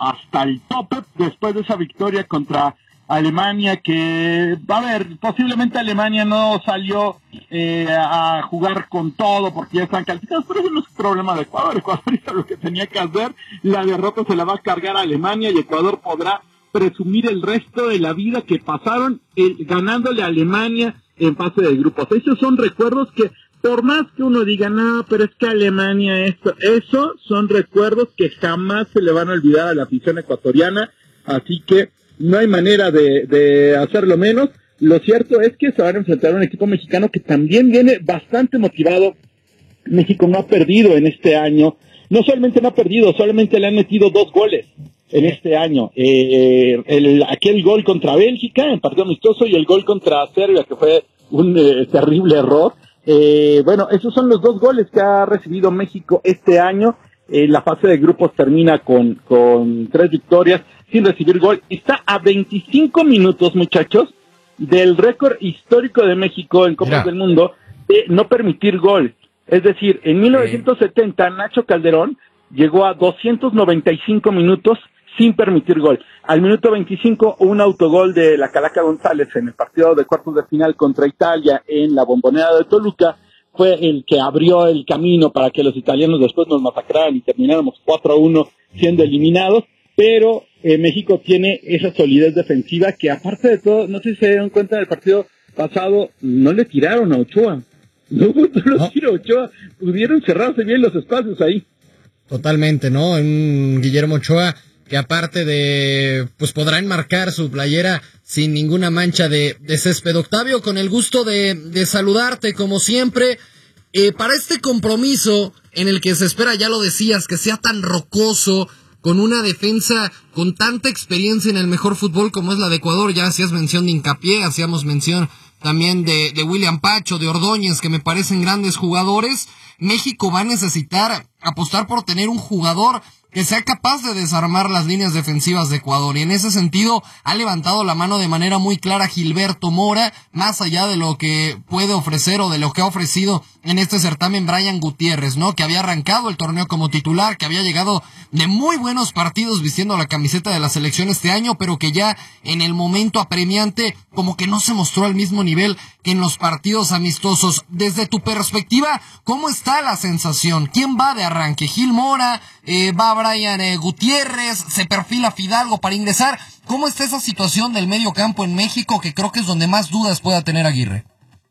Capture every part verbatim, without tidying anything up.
hasta el tope después de esa victoria contra Alemania, que, a ver, posiblemente Alemania no salió eh, a jugar con todo porque ya están calificados, pero eso no es un problema de Ecuador. Ecuador hizo lo que tenía que hacer, la derrota se la va a cargar a Alemania y Ecuador podrá presumir el resto de la vida que pasaron eh, ganándole a Alemania en fase de grupos. Esos son recuerdos que, por más que uno diga, no, pero es que Alemania esto, eso son recuerdos que jamás se le van a olvidar a la afición ecuatoriana, así que no hay manera de, de hacerlo menos. Lo cierto es que se van a enfrentar a un equipo mexicano que también viene bastante motivado. México no ha perdido en este año, no solamente no ha perdido, solamente le han metido dos goles en este año. Eh, el, aquel gol contra Bélgica en partido amistoso y el gol contra Serbia, que fue un eh, terrible error. Eh, bueno, esos son los dos goles que ha recibido México este año. Eh, la fase de grupos termina con, con tres victorias sin recibir gol. Está a veinticinco minutos, muchachos, del récord histórico de México en Copas del Mundo de no permitir gol. Es decir, en mil novecientos setenta, Nacho Calderón llegó a doscientos noventa y cinco minutos sin permitir gol. Al minuto veinticinco, un autogol de la Calaca González en el partido de cuartos de final contra Italia en la Bombonera de Toluca fue el que abrió el camino para que los italianos después nos masacraran y termináramos cuatro a uno siendo eliminados, pero eh, México tiene esa solidez defensiva que, aparte de todo, no sé si se dieron cuenta del partido pasado, no le tiraron a Ochoa. No hubo los no. tiros a Ochoa, pudieron cerrarse bien los espacios ahí. Totalmente, ¿no? Un Guillermo Ochoa que, aparte de, pues podrá enmarcar su playera sin ninguna mancha de, de césped. Octavio, con el gusto de, de saludarte como siempre, eh, para este compromiso en el que se espera, ya lo decías, que sea tan rocoso, con una defensa con tanta experiencia en el mejor fútbol como es la de Ecuador. Ya hacías mención de Hincapié, hacíamos mención también de, de William Pacho, de Ordóñez, que me parecen grandes jugadores. México va a necesitar apostar por tener un jugador que sea capaz de desarmar las líneas defensivas de Ecuador, y en ese sentido ha levantado la mano de manera muy clara Gilberto Mora, más allá de lo que puede ofrecer o de lo que ha ofrecido en este certamen Brian Gutiérrez, ¿no? Que había arrancado el torneo como titular, que había llegado de muy buenos partidos vistiendo la camiseta de la selección este año, pero que ya en el momento apremiante como que no se mostró al mismo nivel que en los partidos amistosos. Desde tu perspectiva, ¿cómo está la sensación? ¿Quién va de arranque? ¿Gil Mora? Eh, ¿Va Brian eh, Gutiérrez? ¿Se perfila Fidalgo para ingresar? ¿Cómo está esa situación del medio campo en México, que creo que es donde más dudas pueda tener Aguirre?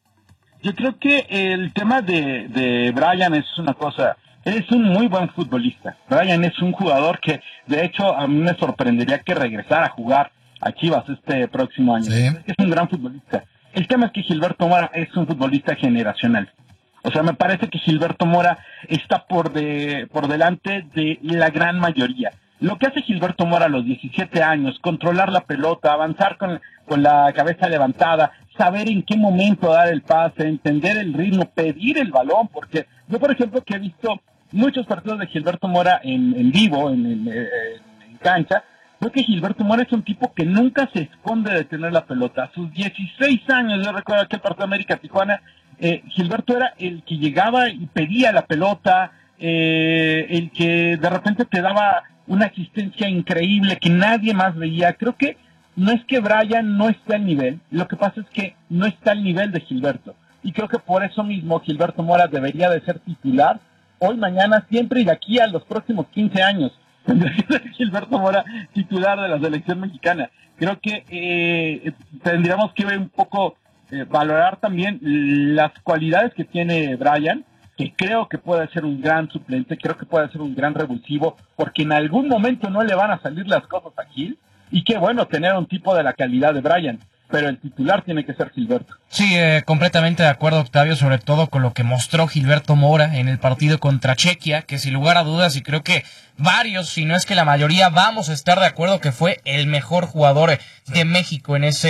Yo creo que el tema de, de Brian es una cosa, él es un muy buen futbolista. Brian es un jugador que, de hecho, a mí me sorprendería que regresara a jugar a Chivas este próximo año. Sí. Es un gran futbolista. El tema es que Gilberto Mora es un futbolista generacional. O sea, me parece que Gilberto Mora está por de por delante de la gran mayoría. Lo que hace Gilberto Mora a los diecisiete años, controlar la pelota, avanzar con, con la cabeza levantada, saber en qué momento dar el pase, entender el ritmo, pedir el balón, porque yo, por ejemplo, que he visto muchos partidos de Gilberto Mora en, en vivo, en, en, en cancha, creo que Gilberto Mora es un tipo que nunca se esconde de tener la pelota. A sus dieciséis años, yo recuerdo aquel partido de América Tijuana, eh, Gilberto era el que llegaba y pedía la pelota, eh, el que de repente te daba una asistencia increíble que nadie más veía. Creo que no es que Brian no esté al nivel, lo que pasa es que no está al nivel de Gilberto. Y creo que por eso mismo Gilberto Mora debería de ser titular hoy, mañana, siempre y de aquí a los próximos quince años. Tendría que ser Gilberto Mora titular de la selección mexicana. Creo que eh, tendríamos que ver un poco, eh, valorar también las cualidades que tiene Brian, que creo que puede ser un gran suplente, creo que puede ser un gran revulsivo, porque en algún momento no le van a salir las cosas a Gil, y qué bueno tener un tipo de la calidad de Brian, pero el titular tiene que ser Gilberto. Sí, eh, completamente de acuerdo, Octavio, sobre todo con lo que mostró Gilberto Mora en el partido contra Chequia, que sin lugar a dudas, y creo que varios, si no es que la mayoría, vamos a estar de acuerdo que fue el mejor jugador de México en ese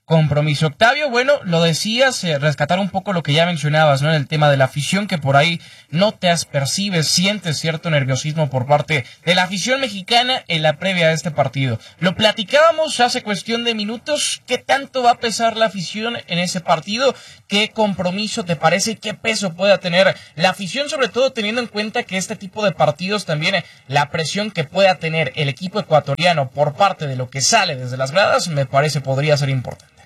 compromiso. Octavio, bueno, lo decías, eh, rescatar un poco lo que ya mencionabas, ¿no? En el tema de la afición, que por ahí no te percibes, sientes cierto nerviosismo por parte de la afición mexicana en la previa de este partido. Lo platicábamos hace cuestión de minutos. ¿Qué tanto va a pesar la afición en ese partido? ¿Qué compromiso te parece y qué peso pueda tener la afición, sobre todo teniendo en cuenta que este tipo de partidos también, la presión que pueda tener el equipo ecuatoriano por parte de lo que sale desde las gradas, me parece podría ser importante?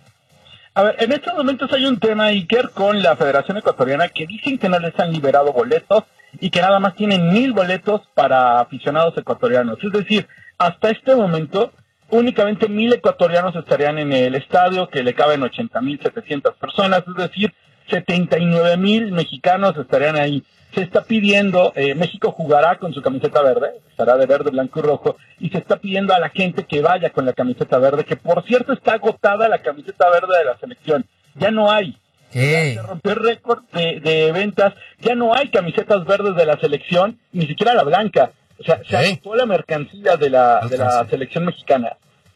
A ver, en estos momentos hay un tema, Iker, con la Federación Ecuatoriana que dicen que no les han liberado boletos y que nada más tienen mil boletos para aficionados ecuatorianos. Es decir, hasta este momento únicamente mil ecuatorianos estarían en el estadio, que le caben ochenta mil setecientas personas, es decir, setenta y nueve mil mexicanos estarían ahí. Se está pidiendo, eh, México jugará con su camiseta verde, estará de verde, blanco y rojo, y se está pidiendo a la gente que vaya con la camiseta verde, que por cierto está agotada la camiseta verde de la selección, ya no hay. Hey. Se rompió el récord de, de ventas, ya no hay camisetas verdes de la selección, ni siquiera la blanca, o sea, se hey. agotó la mercancía de la, de la selección mexicana.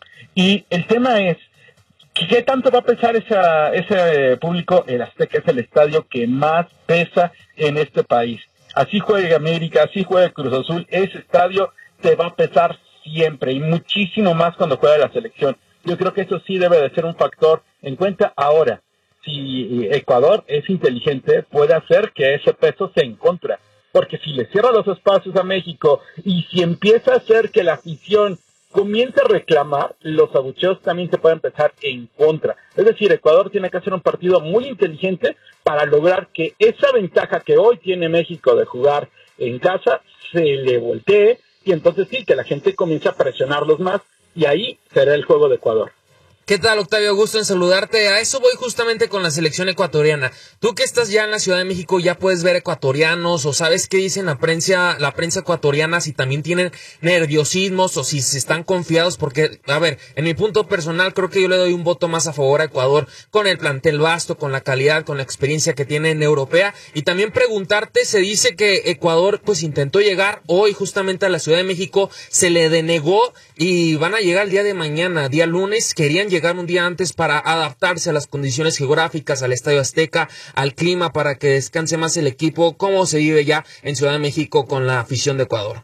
Y el tema es, ¿qué tanto va a pesar esa, ese público? El Azteca es el estadio que más pesa en este país. Así juega América, así juega Cruz Azul, ese estadio te va a pesar siempre y muchísimo más cuando juega la selección. Yo creo que eso sí debe de ser un factor en cuenta. Ahora, si Ecuador es inteligente, puede hacer que ese peso se en contra, porque si le cierra los espacios a México y si empieza a hacer que la afición comienza a reclamar, los abucheos también se pueden empezar en contra. Es decir, Ecuador tiene que hacer un partido muy inteligente para lograr que esa ventaja que hoy tiene México de jugar en casa se le voltee y entonces sí, que la gente comience a presionarlos más y ahí será el juego de Ecuador. ¿Qué tal, Octavio? Gusto en saludarte. A eso voy justamente con la selección ecuatoriana. Tú que estás ya en la Ciudad de México, ya puedes ver ecuatorianos o sabes qué dicen la prensa, la prensa ecuatoriana, si también tienen nerviosismos o si se están confiados, porque, a ver, en mi punto personal creo que yo le doy un voto más a favor a Ecuador con el plantel vasto, con la calidad, con la experiencia que tiene en europea. Y también preguntarte, se dice que Ecuador pues intentó llegar hoy justamente a la Ciudad de México, se le denegó y van a llegar el día de mañana, día lunes, querían llegar llegar un día antes para adaptarse a las condiciones geográficas, al Estadio Azteca, al clima, para que descanse más el equipo. ¿Cómo se vive ya en Ciudad de México con la afición de Ecuador?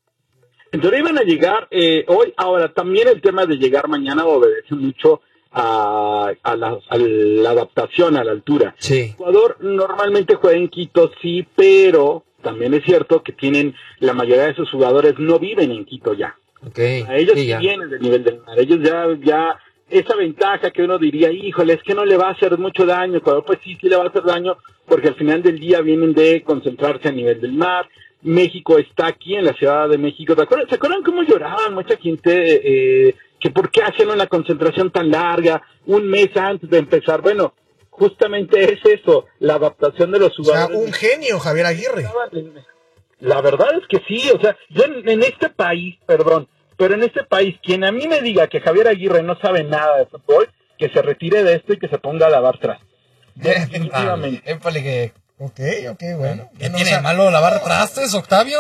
En teoría iban a llegar eh, hoy. Ahora, también el tema de llegar mañana obedece mucho a, a, la, a la adaptación a la altura. Sí. Ecuador normalmente juega en Quito, sí, pero también es cierto que tienen, la mayoría de sus jugadores no viven en Quito ya. Okay. A ellos sí, ya. vienen del nivel del mar, ellos ya, ya, esa ventaja que uno diría, híjole, es que no le va a hacer mucho daño, Ecuador, pues sí, sí le va a hacer daño, porque al final del día vienen de concentrarse a nivel del mar. México está aquí en la Ciudad de México. ¿Se acuerdan, ¿se acuerdan cómo lloraban mucha gente? Eh, que por qué hacen una concentración tan larga, un mes antes de empezar. Bueno, justamente es eso, la adaptación de los jugadores. O sea, un genio, Javier Aguirre. La verdad es que sí, o sea, yo en, en este país, perdón, pero en este país, quien a mí me diga que Javier Aguirre no sabe nada de fútbol, que se retire de esto y que se ponga a lavar trastes. Definitivamente. Épale que... Ok, ok, bueno. ¿Qué No, tiene o sea, de malo lavar trastes, Octavio?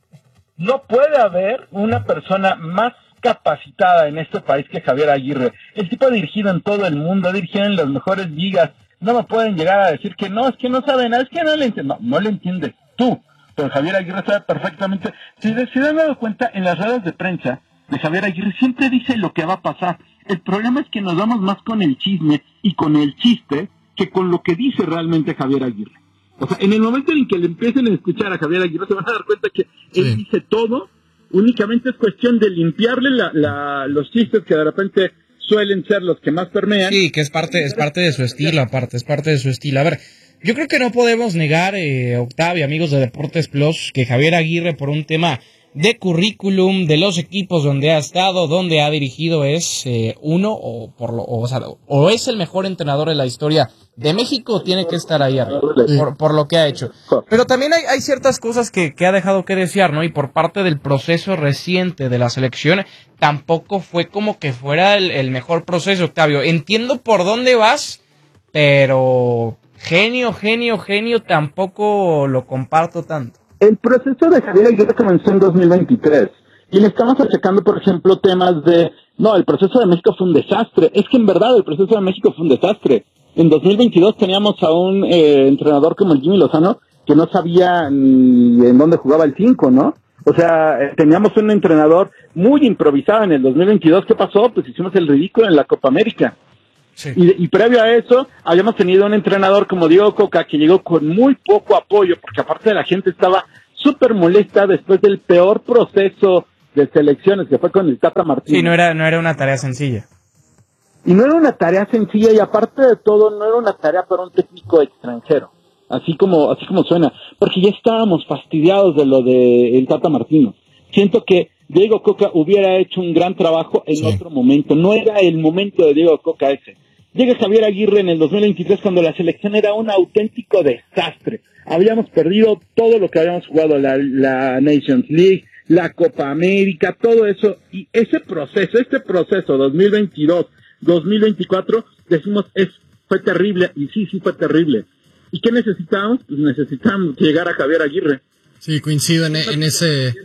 No puede haber una persona más capacitada en este país que Javier Aguirre. El tipo ha dirigido en todo el mundo, ha dirigido en las mejores ligas. No me pueden llegar a decir que no, es que no sabe nada, es que no le entiende. No, no le entiendes tú. Pero Javier Aguirre sabe perfectamente. Si se han dado cuenta, en las ruedas de prensa de Javier Aguirre siempre dice lo que va a pasar. El problema es que nos vamos más con el chisme y con el chiste que con lo que dice realmente Javier Aguirre. O sea, en el momento en que le empiecen a escuchar a Javier Aguirre se van a dar cuenta que sí. Él dice todo, únicamente es cuestión de limpiarle la, la, los chistes que de repente suelen ser los que más permean. Sí, que es parte, es parte de su estilo, aparte, es parte de su estilo. A ver, yo creo que no podemos negar, eh, Octavio, amigos de Deportes Plus, que Javier Aguirre, por un tema de currículum, de los equipos donde ha estado, donde ha dirigido, es eh, uno, o por lo, o, o sea, o es el mejor entrenador de la historia de México, tiene que estar ahí arriba, por, por lo que ha hecho. Pero también hay, hay ciertas cosas que, que ha dejado que desear, ¿no? Y por parte del proceso reciente de la selección, tampoco fue como que fuera el, el mejor proceso, Octavio. Entiendo por dónde vas, pero genio, genio, genio, tampoco lo comparto tanto. El proceso de Javier Aguirre comenzó en dos mil veintitrés y le estamos achacando, por ejemplo, temas de, no, el proceso de México fue un desastre. Es que en verdad el proceso de México fue un desastre. En dos mil veintidós teníamos a un eh, entrenador como el Jimmy Lozano que no sabía ni en dónde jugaba el cinco, ¿no? O sea, eh, teníamos un entrenador muy improvisado en el dos mil veintidós. ¿Qué pasó? Pues hicimos el ridículo en la Copa América. Sí. Y, y previo a eso, habíamos tenido un entrenador como Diego Coca que llegó con muy poco apoyo, porque aparte de la gente estaba súper molesta después del peor proceso de selecciones que fue con el Tata Martino. Sí, no era, no era una tarea sencilla. Y no era una tarea sencilla, y aparte de todo, no era una tarea para un técnico extranjero. Así como, así como suena. Porque ya estábamos fastidiados de lo de el Tata Martino. Siento que Diego Coca hubiera hecho un gran trabajo en sí. otro momento. No era el momento de Diego Coca ese. Llega Javier Aguirre en el dos mil veintitrés cuando la selección era un auténtico desastre. Habíamos perdido todo lo que habíamos jugado, la, la Nations League, la Copa América, todo eso. Y ese proceso, este proceso dos mil veintidós, dos mil veinticuatro, decimos, es fue terrible. Y sí, sí fue terrible. ¿Y qué necesitamos? Pues necesitamos llegar a Javier Aguirre. Sí, coincido en, en ese...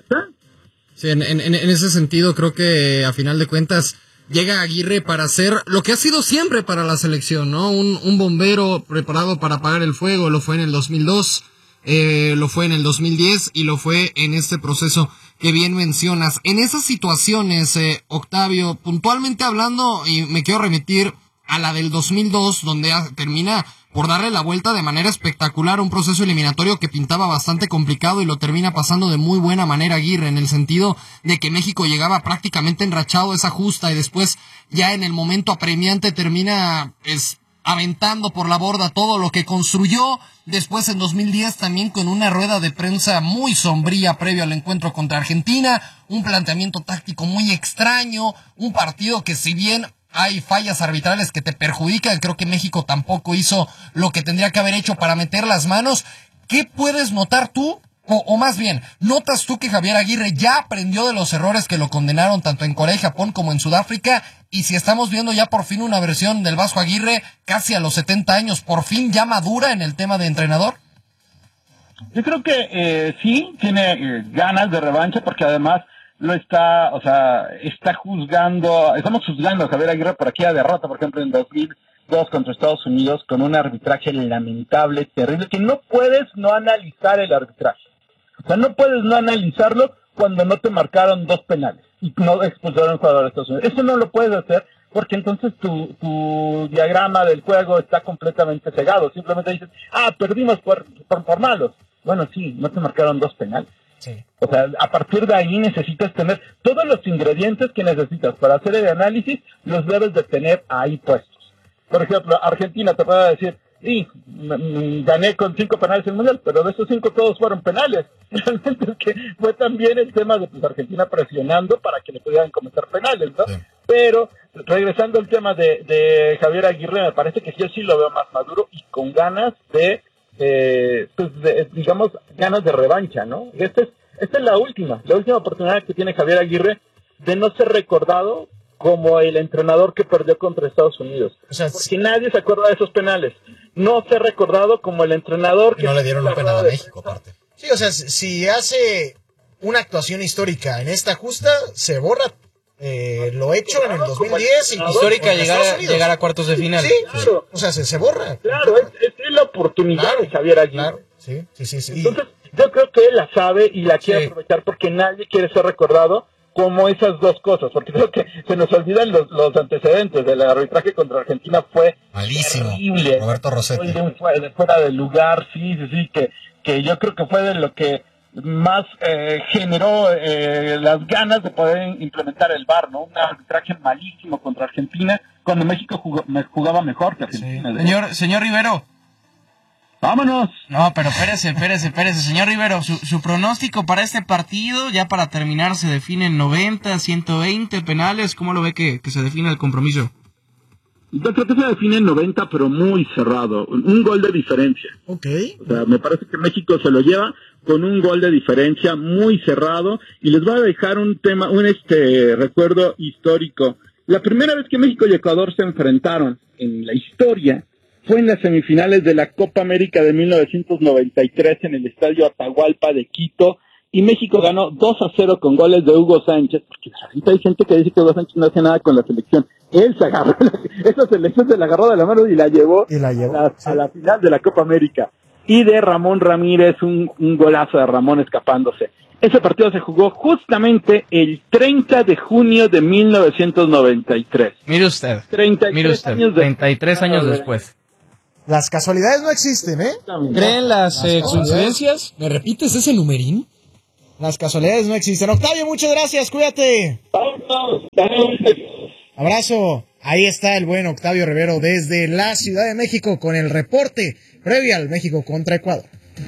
Sí, en, en, en ese sentido creo que a final de cuentas llega Aguirre para hacer lo que ha sido siempre para la selección, ¿no? Un, un bombero preparado para apagar el fuego. Lo fue en el dos mil dos, eh, lo fue en el dos mil diez y lo fue en este proceso que bien mencionas. En esas situaciones, eh, Octavio, puntualmente hablando, y me quiero remitir a la del dos mil dos, donde termina por darle la vuelta de manera espectacular a un proceso eliminatorio que pintaba bastante complicado y lo termina pasando de muy buena manera Aguirre, en el sentido de que México llegaba prácticamente enrachado a esa justa y después ya en el momento apremiante termina es, aventando por la borda todo lo que construyó. Después en dos mil diez también con una rueda de prensa muy sombría previo al encuentro contra Argentina, un planteamiento táctico muy extraño, un partido que si bien hay fallas arbitrales que te perjudican, creo que México tampoco hizo lo que tendría que haber hecho para meter las manos. ¿Qué puedes notar tú? O, o más bien, ¿notas tú que Javier Aguirre ya aprendió de los errores que lo condenaron tanto en Corea y Japón como en Sudáfrica? Y si estamos viendo ya por fin una versión del Vasco Aguirre casi a los setenta años, por fin ya madura en el tema de entrenador. Yo creo que eh, sí, tiene eh, ganas de revancha, porque además lo está, o sea, está juzgando, estamos juzgando a Javier Aguirre por aquella derrota, por ejemplo, en dos mil dos contra Estados Unidos, con un arbitraje lamentable, terrible, que no puedes no analizar el arbitraje. O sea, no puedes no analizarlo cuando no te marcaron dos penales y no expulsaron a un jugador de Estados Unidos. Eso no lo puedes hacer porque entonces tu, tu diagrama del juego está completamente cegado. Simplemente dices, ah, perdimos por, por, por malos. Bueno, sí, no te marcaron dos penales. Sí. O sea, a partir de ahí necesitas tener todos los ingredientes que necesitas para hacer el análisis, los debes de tener ahí puestos. Por ejemplo, Argentina te puede decir, sí, gané con cinco penales en el Mundial, pero de esos cinco todos fueron penales. Realmente es que fue también el tema de pues, Argentina presionando para que le pudieran cometer penales, ¿no? Sí. Pero, regresando al tema de, de Javier Aguirre, me parece que yo sí lo veo más maduro y con ganas de Eh, pues de, digamos, ganas de revancha, ¿no? Esta es, esta es la última, la última oportunidad que tiene Javier Aguirre de no ser recordado como el entrenador que perdió contra Estados Unidos. O sea, porque sí. Nadie se acuerda de esos penales. No ser recordado como el entrenador que... No le dieron un penal a México, aparte. Sí, o sea, si hace una actuación histórica en esta justa, se borra eh, lo hecho en el dos mil diez. Histórica llegar a, llegar a cuartos de final. Sí, claro. O sea, se, se borra. Claro, es, es la oportunidad claro, de Javier Aguirre. Claro, sí, sí, sí, sí. Entonces, yo creo que él la sabe y la quiere sí. aprovechar porque nadie quiere ser recordado como esas dos cosas, porque creo que se nos olvidan los, los antecedentes del arbitraje contra Argentina. Fue malísimo. Terrible. Roberto Rossetti. Fue de fuera de lugar, sí, sí, sí, que, que yo creo que fue de lo que más eh, generó eh, las ganas de poder implementar el V A R, ¿no? Un arbitraje malísimo contra Argentina, cuando México jugó, jugaba mejor que Argentina. Sí. Señor, señor Rivero. ¡Vámonos! No, pero espérese, espérese, espérese. Señor Rivero, su, su pronóstico para este partido, ya para terminar, se definen noventa, ciento veinte penales. ¿Cómo lo ve que, que se define el compromiso? Yo creo que se define en noventa, pero muy cerrado. Un gol de diferencia. Ok. O sea, me parece que México se lo lleva con un gol de diferencia muy cerrado. Y les voy a dejar un tema, un este recuerdo histórico. La primera vez que México y Ecuador se enfrentaron en la historia fue en las semifinales de la Copa América de mil novecientos noventa y tres en el Estadio Atahualpa de Quito, y México ganó dos a cero con goles de Hugo Sánchez, porque ahorita hay gente que dice que Hugo Sánchez no hace nada con la selección. Él se agarró, esa selección se la agarró de la mano y la llevó, y la llevó a, la, sí. a la final de la Copa América. Y de Ramón Ramírez, un, un golazo de Ramón escapándose. Ese partido se jugó justamente el treinta de junio de mil novecientos noventa y tres. Mire usted, treinta y tres mire usted, años de... treinta y tres años después. Las casualidades no existen, ¿eh? ¿Creen las, eh, Las coincidencias? ¿Me repites ese numerín? Las casualidades no existen. Octavio, muchas gracias, cuídate. Abrazo. Ahí está el buen Octavio Rivero desde la Ciudad de México con el reporte previo al México contra Ecuador.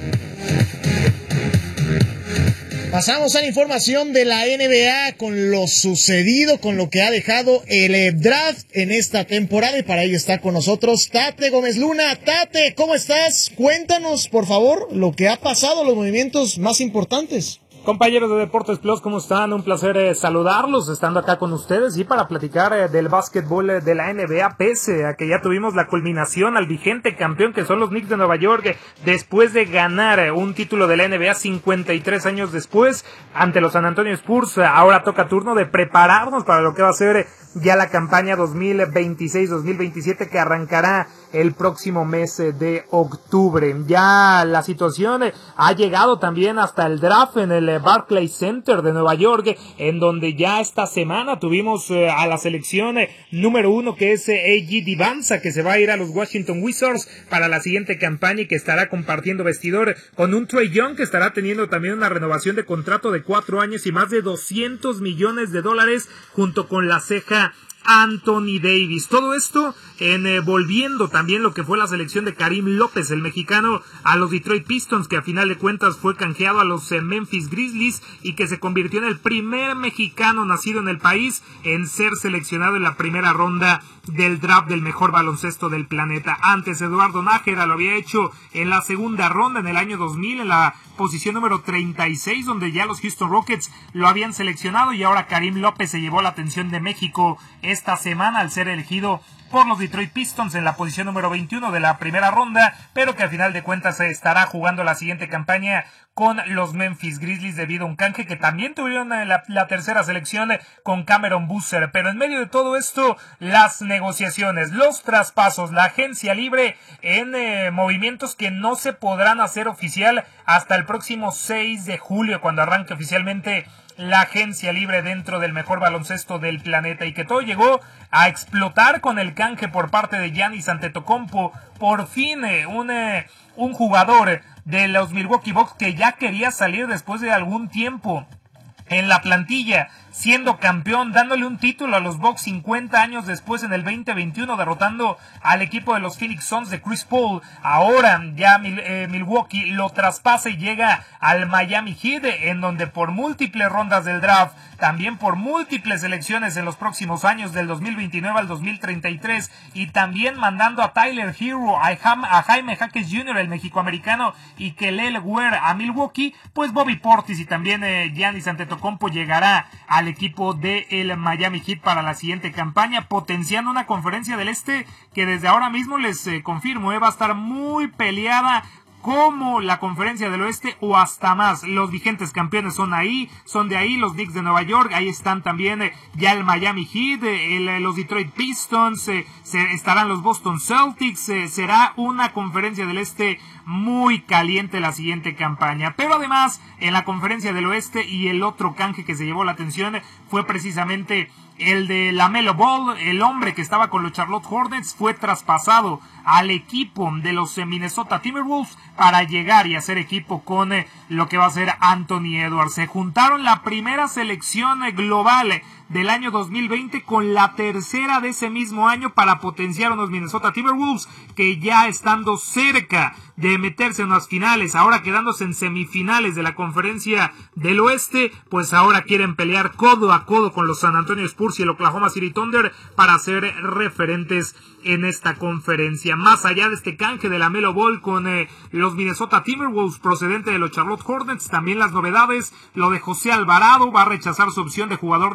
Pasamos a la información de la N B A con lo sucedido, con lo que ha dejado el draft en esta temporada, y para ello está con nosotros Tate Gómez Luna. Tate, ¿cómo estás? Cuéntanos, por favor, lo que ha pasado, los movimientos más importantes. Compañeros de Deportes Plus, ¿cómo están? Un placer eh, saludarlos, estando acá con ustedes y para platicar eh, del básquetbol eh, de la N B A, pese a que ya tuvimos la culminación al vigente campeón que son los Knicks de Nueva York, eh, después de ganar eh, un título de la N B A cincuenta y tres años después ante los San Antonio Spurs. Eh, ahora toca turno de prepararnos para lo que va a ser eh, ya la campaña dos mil veintiséis dos mil veintisiete, que arrancará el próximo mes de octubre. Ya la situación ha llegado también hasta el draft en el Barclays Center de Nueva York, en donde ya esta semana tuvimos a la selección número uno, que es A G Divanza, que se va a ir a los Washington Wizards para la siguiente campaña y que estará compartiendo vestidor con un Trae Young, que estará teniendo también una renovación de contrato de cuatro años y más de doscientos millones de dólares, junto con la ceja Anthony Davis. Todo esto en eh, volviendo también lo que fue la selección de Karim López, el mexicano, a los Detroit Pistons, que a final de cuentas fue canjeado a los eh, Memphis Grizzlies y que se convirtió en el primer mexicano nacido en el país en ser seleccionado en la primera ronda del draft del mejor baloncesto del planeta. Antes Eduardo Nájera lo había hecho en la segunda ronda en el año dos mil, en la posición número treinta y seis, donde ya los Houston Rockets lo habían seleccionado, y ahora Karim López se llevó la atención de México esta semana al ser elegido por los Detroit Pistons en la posición número veintiuno de la primera ronda, pero que al final de cuentas se estará jugando la siguiente campaña con los Memphis Grizzlies debido a un canje que también tuvieron la, la tercera selección con Cameron Boozer. Pero en medio de todo esto, las negociaciones, los traspasos, la agencia libre en eh, movimientos que no se podrán hacer oficial hasta el próximo seis de julio, cuando arranque oficialmente la agencia libre dentro del mejor baloncesto del planeta, y que todo llegó a explotar con el canje por parte de Giannis Antetokounmpo. Por fin eh, un, eh, un jugador de los Milwaukee Bucks que ya quería salir después de algún tiempo en la plantilla, siendo campeón, dándole un título a los Bucks cincuenta años después en el veinte veintiuno, derrotando al equipo de los Phoenix Suns de Chris Paul. Ahora ya eh, Milwaukee lo traspasa y llega al Miami Heat, en donde por múltiples rondas del draft, también por múltiples elecciones en los próximos años, del dos mil veintinueve al dos mil treinta y tres, y también mandando a Tyler Hero, a, Jam, a Jaime Jaques junior, el mexicoamericano, y Kelly Ware a Milwaukee, pues Bobby Portis y también eh, Giannis Antetokounmpo llegará al equipo de el Miami Heat para la siguiente campaña, potenciando una conferencia del Este que desde ahora mismo les eh, confirmo eh, va a estar muy peleada, como la conferencia del Oeste o hasta más. Los vigentes campeones son ahí, son de ahí, los Knicks de Nueva York, ahí están también eh, ya el Miami Heat, eh, el, los Detroit Pistons, eh, se, estarán los Boston Celtics, eh, será una conferencia del Este muy caliente la siguiente campaña. Pero además, en la conferencia del Oeste, y el otro canje que se llevó la atención fue precisamente el de LaMelo Ball, el hombre que estaba con los Charlotte Hornets, fue traspasado al equipo de los Minnesota Timberwolves para llegar y hacer equipo con eh, lo que va a ser Anthony Edwards. Se juntaron la primera selección eh, global eh, del año dos mil veinte con la tercera de ese mismo año para potenciar a unos Minnesota Timberwolves que, ya estando cerca de meterse en las finales, ahora quedándose en semifinales de la conferencia del Oeste, pues ahora quieren pelear codo a codo con los San Antonio Spurs y el Oklahoma City Thunder para ser referentes en esta conferencia. Más allá de este canje de LaMelo Ball con eh, los Minnesota Timberwolves procedente de los Charlotte Hornets, también las novedades, lo de José Alvarado, va a rechazar su opción de jugador de cuatro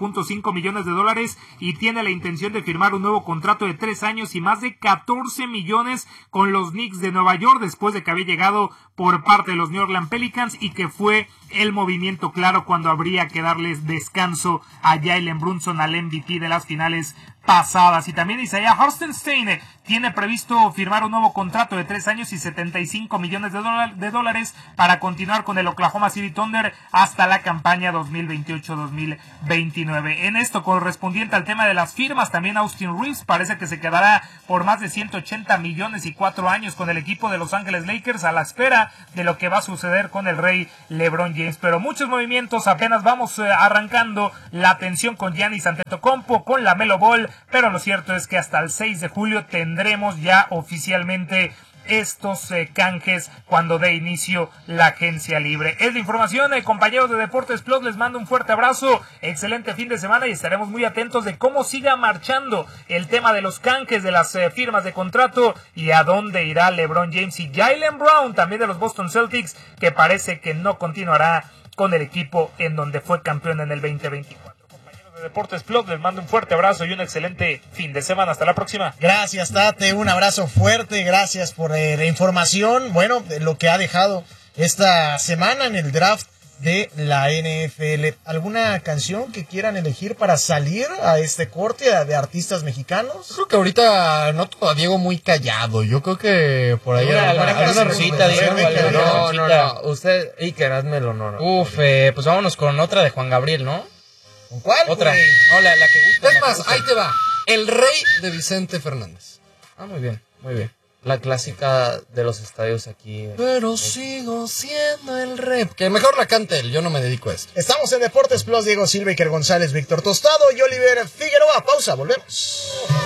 punto cinco millones de dólares y tiene la intención de firmar un nuevo contrato de tres años y más de catorce millones con los Knicks de Nueva York, después de que había llegado por parte de los New Orleans Pelicans y que fue el movimiento claro cuando habría que darles descanso a Jalen Brunson, al M V P de las finales pasadas. Y también Isaiah Hartenstein tiene previsto firmar un nuevo contrato de tres años y setenta y cinco millones de, dólar, de dólares para continuar con el Oklahoma City Thunder hasta la campaña dos mil veintiocho dos mil veintinueve. En esto correspondiente al tema de las firmas, también Austin Reeves parece que se quedará por más de ciento ochenta millones y cuatro años con el equipo de Los Ángeles Lakers, a la espera de lo que va a suceder con el rey LeBron James. Pero muchos movimientos, apenas vamos eh, arrancando la atención con Giannis Antetokounmpo, con la Melo Ball, pero lo cierto es que hasta el seis de julio tendremos ya oficialmente estos eh, canjes cuando dé inicio la agencia libre. Es la información, eh, compañeros de Deportes Plus, les mando un fuerte abrazo, excelente fin de semana y estaremos muy atentos de cómo siga marchando el tema de los canjes, de las eh, firmas de contrato y a dónde irá LeBron James y Jaylen Brown, también de los Boston Celtics, que parece que no continuará con el equipo en donde fue campeón en el veinte veinticuatro. Deportes Plus, les mando un fuerte abrazo y un excelente fin de semana. Hasta la próxima. Gracias, Tate, un abrazo fuerte, gracias por eh, la información, bueno, de lo que ha dejado esta semana en el draft de la N F L. ¿Alguna canción que quieran elegir para salir a este corte de artistas mexicanos? Creo que ahorita noto a Diego muy callado. Yo creo que por ahí Una, alguna, alguna, alguna rosita, Diego. No, no, no, usted, Iker, hazmelo honor. Uf, eh, pues vámonos con otra de Juan Gabriel, ¿no? ¿Con cuál? Otra. Güey? No, la, la que gusta. Es más, ahí te va. El rey de Vicente Fernández. Ah, muy bien, muy bien. La clásica de los estadios aquí. Pero sigo siendo el rey. Que mejor la cante él, yo no me dedico a esto. Estamos en Deportes Plus, Diego Silva, Iker González, Víctor Tostado y Oliver Figueroa. Pausa, volvemos.